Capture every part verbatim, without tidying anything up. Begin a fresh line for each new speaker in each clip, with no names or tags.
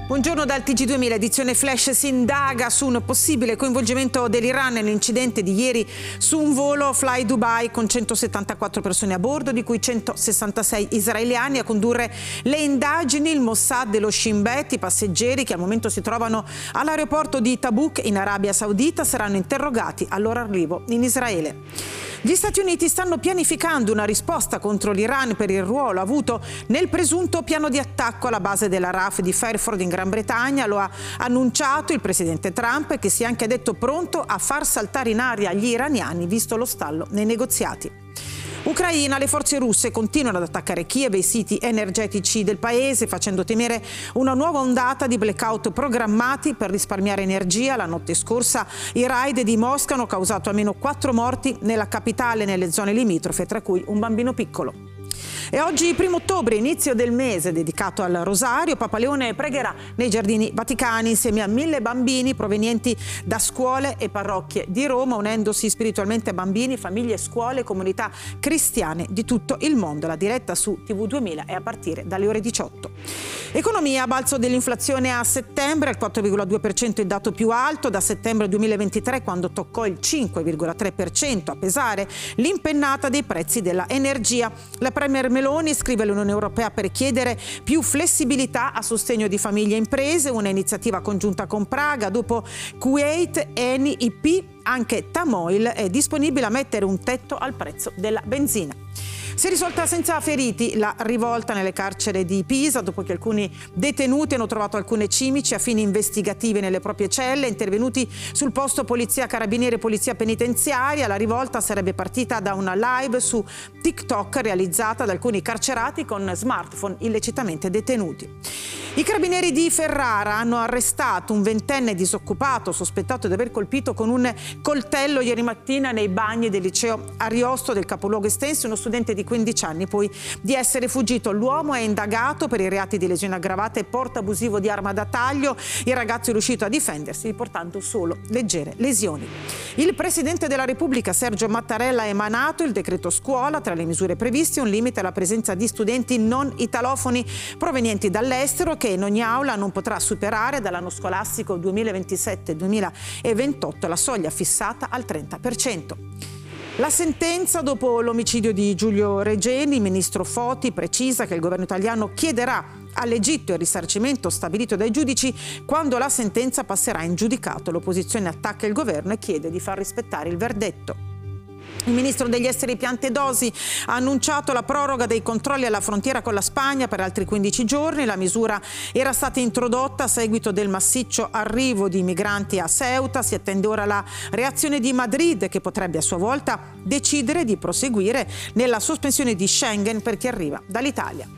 Buongiorno dal T G duemila, edizione Flash. Si indaga su un possibile coinvolgimento dell'Iran nell'incidente di ieri su un volo Fly Dubai con centosettantaquattro persone a bordo, di cui centosessantasei israeliani. A condurre le indagini il Mossad dello Shin Bet. I passeggeri, che al momento si trovano all'aeroporto di Tabuk in Arabia Saudita, saranno interrogati al loro arrivo in Israele. Gli Stati Uniti stanno pianificando una risposta contro l'Iran per il ruolo avuto nel presunto piano di attacco alla base della R A F di Fairford in Gran Bretagna. Lo ha annunciato il presidente Trump, che si è anche detto pronto a far saltare in aria gli iraniani, visto lo stallo nei negoziati. Ucraina, le forze russe continuano ad attaccare Kiev e i siti energetici del paese, facendo temere una nuova ondata di blackout programmati per risparmiare energia. La notte scorsa i raid di Mosca hanno causato almeno quattro morti nella capitale e nelle zone limitrofe, tra cui un bambino piccolo. E oggi, primo ottobre, inizio del mese dedicato al Rosario, Papa Leone pregherà nei giardini vaticani insieme a mille bambini provenienti da scuole e parrocchie di Roma, unendosi spiritualmente a bambini, famiglie, scuole e comunità cristiane di tutto il mondo. La diretta su T V duemila è a partire dalle ore diciotto. Economia, balzo dell'inflazione a settembre, al quattro virgola due per cento il dato più alto da settembre duemilaventitré, quando toccò il cinque virgola tre per cento, a pesare l'impennata dei prezzi della energia. La Premier Meloni scrive all'Unione Europea per chiedere più flessibilità a sostegno di famiglie e imprese, una iniziativa congiunta con Praga. Dopo Kuwait, Eni, I P, anche Tamoil è disponibile a mettere un tetto al prezzo della benzina. Si è risolta senza feriti la rivolta nelle carceri di Pisa, dopo che alcuni detenuti hanno trovato alcune cimici a fini investigativi nelle proprie celle. Intervenuti sul posto polizia, carabinieri e polizia penitenziaria. La rivolta sarebbe partita da una live su TikTok realizzata da alcuni carcerati con smartphone illecitamente detenuti. I carabinieri di Ferrara hanno arrestato un ventenne disoccupato sospettato di aver colpito con un coltello ieri mattina nei bagni del liceo Ariosto del capoluogo estense uno studente di quindici anni, poi di essere fuggito. L'uomo è indagato per i reati di lesione aggravata e porto abusivo di arma da taglio. Il ragazzo è riuscito a difendersi, portando solo leggere lesioni. Il Presidente della Repubblica Sergio Mattarella ha emanato il decreto scuola. Tra le misure previste un limite alla presenza di studenti non italofoni provenienti dall'estero, che in ogni aula non potrà superare dall'anno scolastico duemilaventisette duemilaventotto la soglia fissata al trenta per cento. La sentenza dopo l'omicidio di Giulio Regeni, il ministro Foti precisa che il governo italiano chiederà all'Egitto il risarcimento stabilito dai giudici quando la sentenza passerà in giudicato. L'opposizione attacca il governo e chiede di far rispettare il verdetto. Il ministro degli esteri Piantedosi ha annunciato la proroga dei controlli alla frontiera con la Spagna per altri quindici giorni. La misura era stata introdotta a seguito del massiccio arrivo di migranti a Ceuta. Si attende ora la reazione di Madrid, che potrebbe a sua volta decidere di proseguire nella sospensione di Schengen per chi arriva dall'Italia.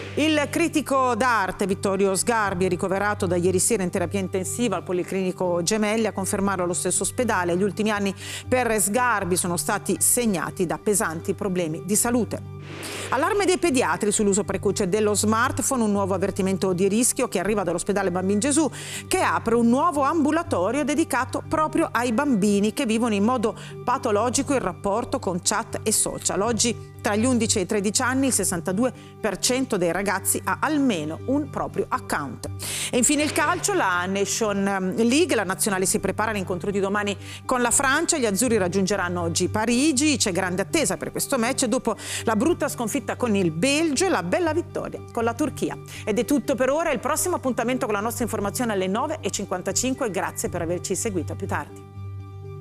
Il critico d'arte Vittorio Sgarbi, ricoverato da ieri sera in terapia intensiva al Policlinico Gemelli, a confermarlo allo stesso ospedale. Gli ultimi anni per Sgarbi sono stati segnati da pesanti problemi di salute. Allarme dei pediatri sull'uso precoce dello smartphone, un nuovo avvertimento di rischio che arriva dall'ospedale Bambin Gesù, che apre un nuovo ambulatorio dedicato proprio ai bambini che vivono in modo patologico il rapporto con chat e social. Oggi, tra gli undici e i tredici anni, il sessantadue per cento dei ragazzi ha almeno un proprio account. E infine il calcio, la Nation League, la nazionale si prepara all'incontro di domani con la Francia. Gli azzurri raggiungeranno oggi Parigi, c'è grande attesa per questo match dopo la brutta sconfitta con il Belgio e la bella vittoria con la Turchia. Ed è tutto per ora, il prossimo appuntamento con la nostra informazione alle nove e cinquantacinque. Grazie per averci seguito, a più tardi.